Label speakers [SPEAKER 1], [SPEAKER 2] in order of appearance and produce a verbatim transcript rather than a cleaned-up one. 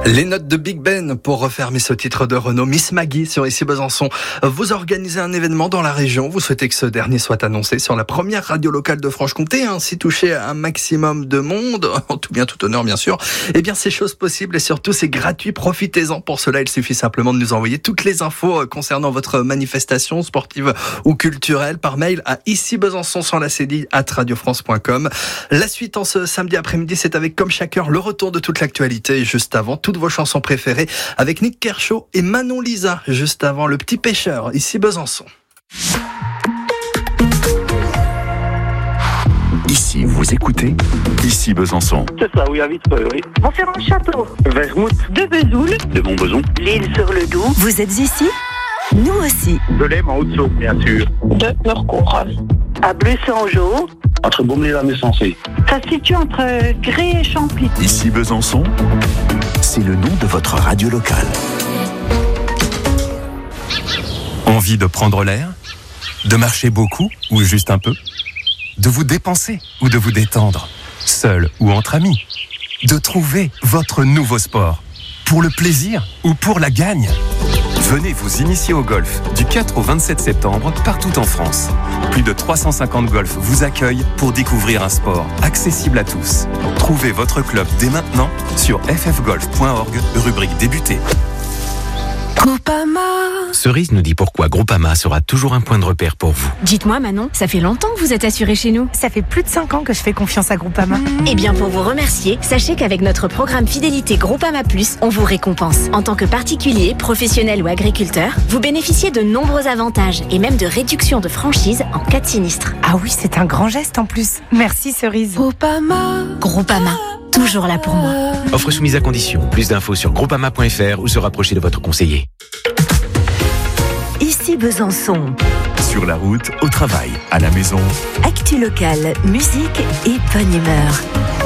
[SPEAKER 1] Les notes de Big Ben pour refermer ce titre de Renaud. Miss Maggie sur Ici Besançon. Vous organisez un événement dans la région. Vous souhaitez que ce dernier soit annoncé sur la première radio locale de Franche-Comté, ainsi toucher un maximum de monde, en tout bien tout honneur bien sûr. Eh bien c'est chose possible et surtout c'est gratuit. Profitez-en. Pour cela il suffit simplement de nous envoyer toutes les infos concernant votre manifestation sportive ou culturelle par mail à ici besançon sans la cédille arobase radio france point com. La suite en ce samedi après-midi, c'est avec comme chaque heure le retour de toute l'actualité. Et juste avant, toutes vos chansons préférées avec Nick Kershaw et Manon Lisa. Juste avant, Le Petit Pêcheur, ici Besançon.
[SPEAKER 2] Ici, vous écoutez Ici Besançon.
[SPEAKER 3] C'est ça, oui, à Vitreux, oui.
[SPEAKER 4] Montferrand-Château.
[SPEAKER 3] Vermouth.
[SPEAKER 4] De Vesoul.
[SPEAKER 3] De Montbeson.
[SPEAKER 4] L'Île-sur-le-Doubs.
[SPEAKER 5] Vous êtes ici ? Nous aussi.
[SPEAKER 3] De l'Aime en Haute-Saône, bien sûr.
[SPEAKER 4] De Meurcourt.
[SPEAKER 6] À Bleu-Saint-Jean.
[SPEAKER 3] Entre Beaumont et la Messensée.
[SPEAKER 4] Ça se situe entre Gré et Champy.
[SPEAKER 2] Ici Besançon, c'est le nom de votre radio locale.
[SPEAKER 7] Envie de prendre l'air ? De marcher beaucoup ou juste un peu ? De vous dépenser ou de vous détendre ? Seul ou entre amis ? De trouver votre nouveau sport ? Pour le plaisir ou pour la gagne ? Venez vous initier au golf du quatre au vingt-sept septembre partout en France. Plus de trois cent cinquante golfs vous accueillent pour découvrir un sport accessible à tous. Trouvez votre club dès maintenant sur f f golf point org, rubrique débuter.
[SPEAKER 5] Groupama.
[SPEAKER 8] Cerise nous dit pourquoi Groupama sera toujours un point de repère pour vous.
[SPEAKER 9] Dites-moi Manon, ça fait longtemps que vous êtes assurée chez nous.
[SPEAKER 5] Ça fait plus de cinq ans que je fais confiance à Groupama.
[SPEAKER 9] Eh bien pour vous remercier, sachez qu'avec notre programme Fidélité Groupama Plus, on vous récompense. En tant que particulier, professionnel ou agriculteur, vous bénéficiez de nombreux avantages et même de réduction de franchise en cas de sinistre.
[SPEAKER 5] Ah oui, c'est un grand geste en plus. Merci Cerise.
[SPEAKER 9] Groupama. Groupama. Toujours là pour moi.
[SPEAKER 8] Offre soumise à condition. Plus d'infos sur groupama point f r ou se rapprocher de votre conseiller.
[SPEAKER 5] Ici Besançon.
[SPEAKER 2] Sur la route, au travail, à la maison.
[SPEAKER 5] Actu locale, musique et bonne humeur.